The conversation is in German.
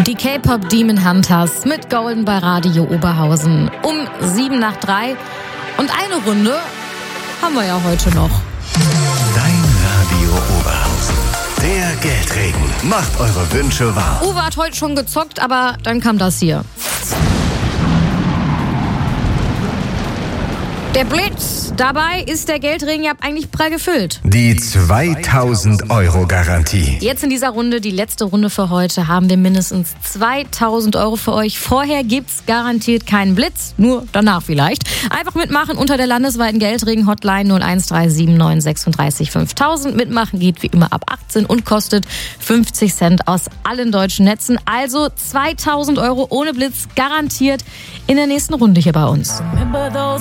Die K-Pop Demon Hunters mit Golden bei Radio Oberhausen um 2:07. Und eine Runde haben wir ja heute noch. Dein Radio Oberhausen. Der Geldregen macht eure Wünsche wahr. Uwe hat heute schon gezockt, aber dann kam das hier. Der Blitz. Dabei ist der Geldregen ja eigentlich prall gefüllt. Die 2.000-Euro-Garantie. Jetzt in dieser Runde, die letzte Runde für heute, haben wir mindestens 2.000 Euro für euch. Vorher gibt's garantiert keinen Blitz, nur danach vielleicht. Einfach mitmachen unter der landesweiten Geldregen-Hotline 01379 36 5000. Mitmachen geht wie immer ab 18 und kostet 50 Cent aus allen deutschen Netzen. Also 2.000 Euro ohne Blitz garantiert in der nächsten Runde hier bei uns.